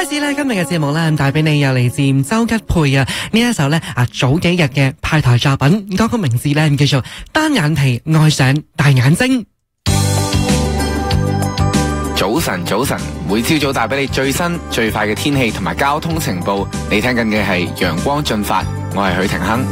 開始咧今日嘅節目咧，帶俾你有嚟自周吉佩啊呢一首咧早幾日嘅派台作品，歌曲名字咧叫做《單眼皮愛上大眼睛》。 早晨，早晨，每朝早帶俾你最新最快嘅天氣同埋交通情報。你聽緊嘅係陽光進發，我係許廷鏗。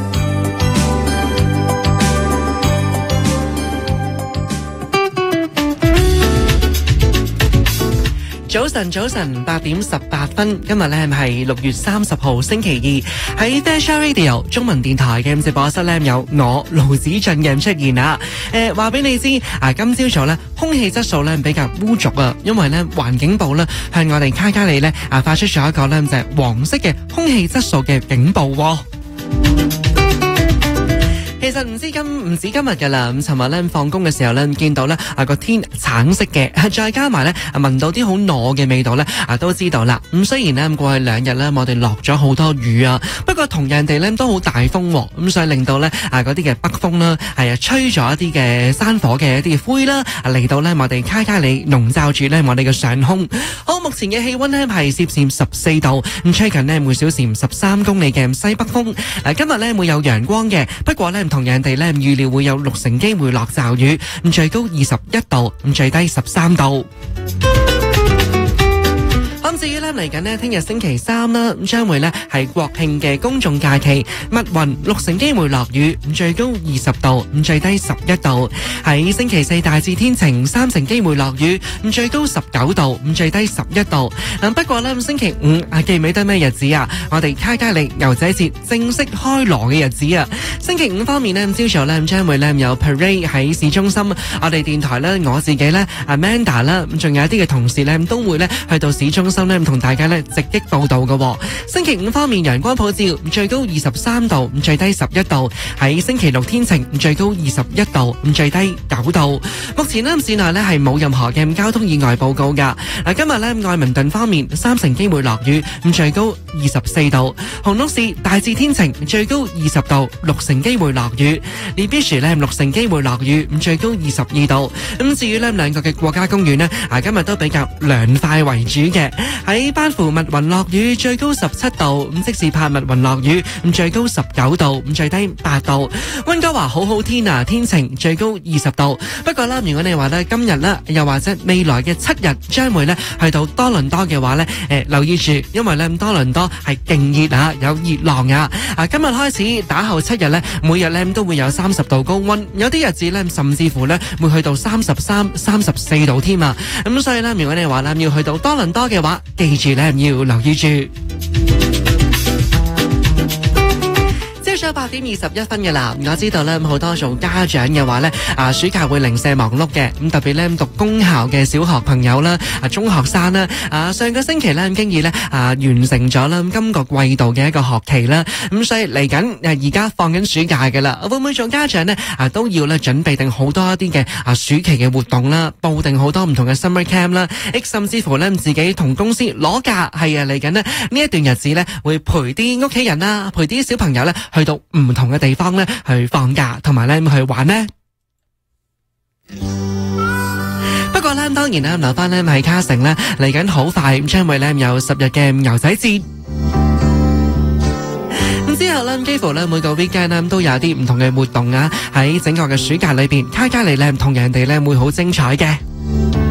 早晨，8點18分，今日咧係6月30號星期二，喺 Dash Radio 中文電台嘅直播室咧有我盧子俊嘅出現啊！話俾你知今朝早咧空氣質素咧比較污濁啊，因為咧環境部咧向我哋卡加里咧發出咗一個咧就係黃色嘅空氣質素嘅警報喎。其實唔止今日噶啦，咁尋日咧放工嘅時候咧見到咧個天橙色嘅，再加埋咧聞到啲好糯嘅味道咧都知道啦。咁雖然咧過去2日咧我哋落咗好多雨啊，不過同樣地咧都好大風，咁所以令到咧嗰啲嘅北風啦係吹咗一啲嘅山火嘅一啲灰啦嚟到咧我哋卡加里籠罩住咧我哋嘅上空。好，目前嘅氣溫咧係攝氏14度，咁吹近咧每小時13公里嘅西北風。今日咧會有陽光嘅，不過咧同樣地咧預料會有60%機會落驟雨，咁最高21度，咁最低13度。咁至於咧嚟緊呢聽日星期3啦，咁將會咧係國慶嘅公眾假期，密雲60%機會落雨，咁最高20度，咁最低11度。喺星期4大致天晴，3%機會落雨，咁最高19度，咁最低11度。不過咧星期5記唔記得咩日子啊？我哋卡加里牛仔節正式開鑼嘅日子啊！星期5方面呢，朝早咧將會咧有 parade 喺市中心，我哋電台咧我自己咧 Amanda 啦，咁仲有一啲嘅同事咧都會咧去到市中心咧同大家咧直擊報道嘅。星期5方面陽光普照，最高23度，咁最低11度。喺星期6天晴，最高21度，咁最低9度。目前呢市內咧係冇任何嘅交通意外報告噶。今日咧愛民頓方面3%機會落雨，咁最高24度。紅鹿市大致天晴，最高20度，6%機會落雨。利比樹咧6%機會落雨，咁最高22度。咁至於咧兩個嘅國家公園呢，今日都比較涼快為主嘅。喺班夫密雲落雨，最高17度；咁即使帕密雲落雨，咁最高19度，咁最低8度。溫哥華好好天啊，天晴，最高20度。不過啦，如果你話咧今日啦，又或者未來嘅7日將會咧去到多倫多嘅話咧，留意住，因為咧多倫多係勁熱啊，有熱浪啊。今日開始打後7日咧，每日咧都會有30度高溫，有啲日子咧甚至乎咧會去到33、34度添啊。咁所以咧，如果你話咧要去到多倫多嘅話，記住咧要留意住。朝早8點21分嘅啦，我知道咧好多做家長嘅話咧，暑假會零舍忙碌嘅，咁特別咧讀公校嘅小學朋友啦，中學生啦，上個星期咧經已咧完成咗啦今個季度嘅一個學期啦，咁所以嚟緊而家放緊暑假嘅啦，會唔會做家長咧都要咧準備定好多一啲嘅暑期嘅活動啦，報定好多唔同嘅 summer camp 啦，甚至乎咧自己同公司攞假，係嚟緊呢一段日子咧會陪啲屋企人啦，陪啲小朋友咧去到唔同嘅地方咧去放假，同埋咧去玩呢。不過咧當然啦，留翻咧喺卡城咧嚟緊好快，將會咧有10日嘅牛仔節。咁之後咧，幾乎咧每個 weekend 咧都有啲唔同嘅活動啊，喺整個嘅暑假裏邊，卡加里咧同樣地咧會好精彩嘅。